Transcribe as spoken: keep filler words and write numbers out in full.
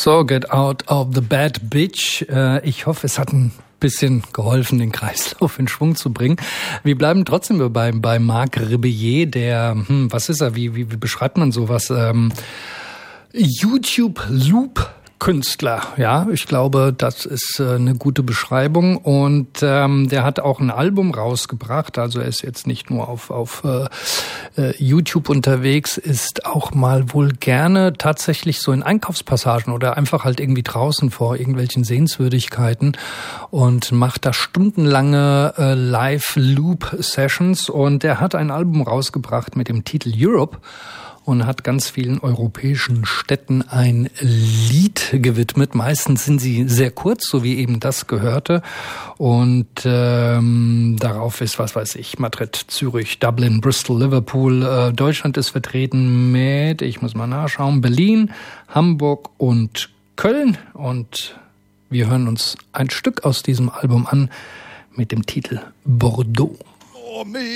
So, Get Out of the Bad Bitch. Ich hoffe, es hat ein bisschen geholfen, den Kreislauf in Schwung zu bringen. Wir bleiben trotzdem bei, bei Marc Rebillet, der, hm, was ist er, wie, wie, wie beschreibt man sowas? Ähm, YouTube-Loop Künstler, ja, ich glaube, das ist äh, eine gute Beschreibung und ähm, der hat auch ein Album rausgebracht, also er ist jetzt nicht nur auf auf äh, äh, YouTube unterwegs, ist auch mal wohl gerne tatsächlich so in Einkaufspassagen oder einfach halt irgendwie draußen vor irgendwelchen Sehenswürdigkeiten und macht da stundenlange äh, Live-Loop-Sessions und er hat ein Album rausgebracht mit dem Titel Europe und hat ganz vielen europäischen Städten ein Lied gewidmet. Meistens sind sie sehr kurz, so wie eben das gehörte. Und ähm, darauf ist, was weiß ich, Madrid, Zürich, Dublin, Bristol, Liverpool. Äh, Deutschland ist vertreten mit, ich muss mal nachschauen, Berlin, Hamburg und Köln. Und wir hören uns ein Stück aus diesem Album an mit dem Titel Bordeaux. For me.